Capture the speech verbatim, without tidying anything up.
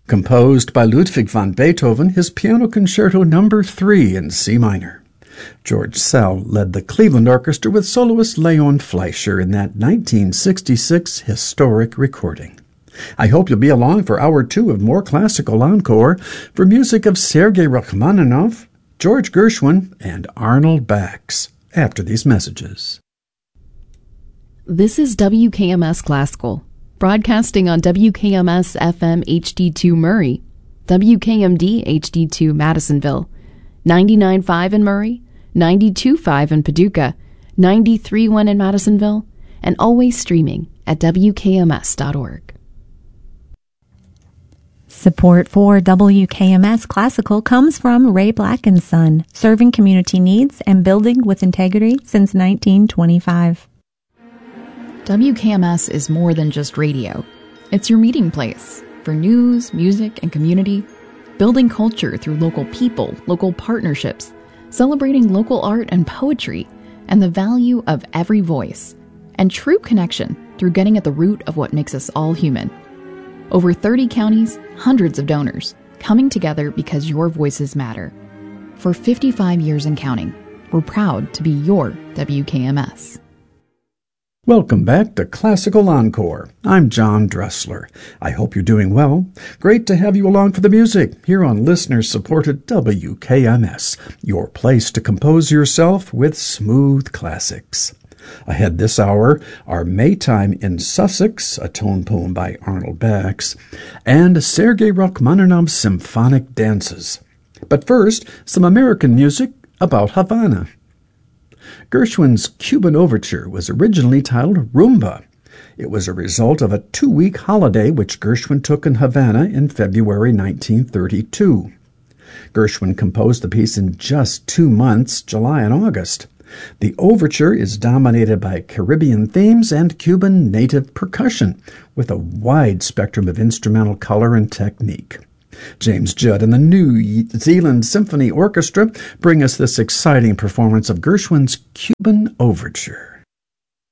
Composed by Ludwig van Beethoven, his Piano Concerto Number three in C minor. George Szell led the Cleveland Orchestra with soloist Leon Fleischer in that nineteen sixty-six historic recording. I hope you'll be along for hour two of more classical encore for music of Sergei Rachmaninoff, George Gershwin, and Arnold Bax after these messages. This is W K M S Classical, broadcasting on W K M S F M H D two Murray, W K M D H D two Madisonville, ninety-nine point five in Murray, ninety-two point five in Paducah, ninety-three point one in Madisonville, and always streaming at W K M S dot org. Support for W K M S Classical comes from Ray Black and Son, serving community needs and building with integrity since nineteen twenty-five. W K M S is more than just radio. It's your meeting place for news, music, and community, building culture through local people, local partnerships, celebrating local art and poetry, and the value of every voice, and true connection through getting at the root of what makes us all human. Over thirty counties, hundreds of donors, coming together because your voices matter. For fifty-five years and counting, we're proud to be your W K M S. Welcome back to Classical Encore. I'm John Dressler. I hope you're doing well. Great to have you along for the music here on listener-supported W K M S, your place to compose yourself with smooth classics. Ahead this hour are Maytime in Sussex, a tone poem by Arnold Bax, and Sergei Rachmaninoff's Symphonic Dances. But first, some American music about Havana. Gershwin's Cuban Overture was originally titled Rumba. It was a result of a two-week holiday which Gershwin took in Havana in February nineteen thirty-two. Gershwin composed the piece in just two months, July and August. The overture is dominated by Caribbean themes and Cuban native percussion, with a wide spectrum of instrumental color and technique. James Judd and the New Zealand Symphony Orchestra bring us this exciting performance of Gershwin's Cuban Overture.